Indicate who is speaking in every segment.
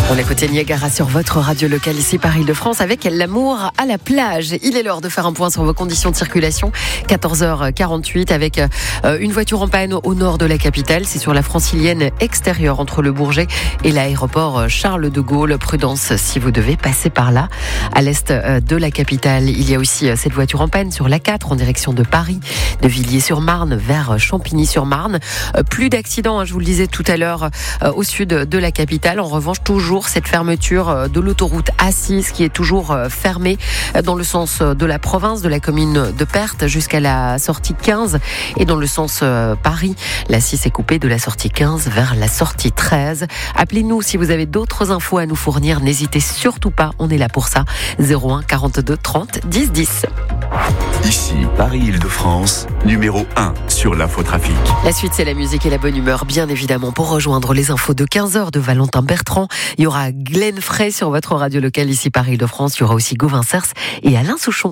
Speaker 1: On écoute Niagara sur votre radio locale ici par Île-de-France avec l'amour à la plage. Il est l'heure de faire un point sur vos conditions de circulation. 14h48 avec une voiture en panne au nord de la capitale. C'est sur la francilienne extérieure entre le Bourget et l'aéroport Charles de Gaulle. Prudence si vous devez passer par là. À l'est de la capitale, il y a aussi cette voiture en panne sur l'A4 en direction de Paris, de Villiers-sur-Marne vers Champigny-sur-Marne. Plus d'accidents, je vous le disais tout à l'heure, au sud de la capitale. En revanche, toujours cette fermeture de l'autoroute A6 qui est toujours fermée dans le sens de la province, de la commune de Perthes jusqu'à la sortie 15 et dans le sens Paris. La 6 est coupée de la sortie 15 vers la sortie 13. Appelez-nous si vous avez d'autres infos à nous fournir. N'hésitez surtout pas, on est là pour ça. 01 42 30 10 10.
Speaker 2: Ici, Paris-Île-de-France, numéro 1 sur l'infotrafic.
Speaker 1: La suite, c'est la musique et la bonne humeur, bien évidemment. Pour rejoindre les infos de 15h de Valentin Bertrand, il y aura Glenn Frey sur votre radio locale ici Paris-Île-de-France. Il y aura aussi Gauvin Cers et Alain Souchon.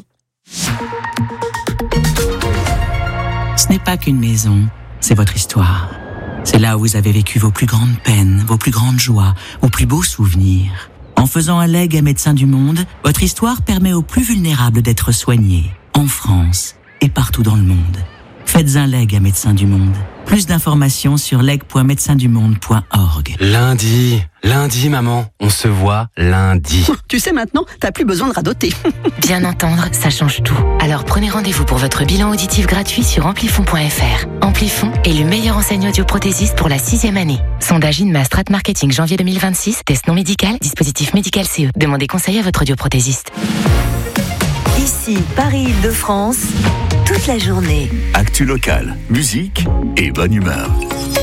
Speaker 3: Ce n'est pas qu'une maison, c'est votre histoire. C'est là où vous avez vécu vos plus grandes peines, vos plus grandes joies, vos plus beaux souvenirs. En faisant un legs à Médecins du Monde, votre histoire permet aux plus vulnérables d'être soignés, en France et partout dans le monde. Faites un leg à Médecins du Monde. Plus d'informations sur leg.médecindumonde.org.
Speaker 4: Lundi, maman, on se voit lundi.
Speaker 5: Tu sais maintenant, t'as plus besoin de radoter.
Speaker 6: Bien entendre, ça change tout. Alors prenez rendez-vous pour votre bilan auditif gratuit sur amplifon.fr. Amplifon est le meilleur enseignant audioprothésiste pour la 6e année. Sondage INMA Strat Marketing janvier 2026, test non médical, dispositif médical CE. Demandez conseil à votre audioprothésiste.
Speaker 7: Ici, Paris-Île-de-France, toute la journée.
Speaker 2: Actu locale, musique et bonne humeur.